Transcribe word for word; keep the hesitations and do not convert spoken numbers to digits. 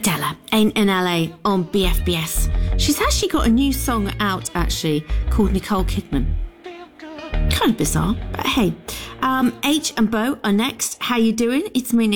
Della ain't in L A on B F B S. She's actually got a new song out, actually, called Nicole Kidman. Kind of bizarre, but hey. Um, H and Bo are next. How you doing? It's me, Nick.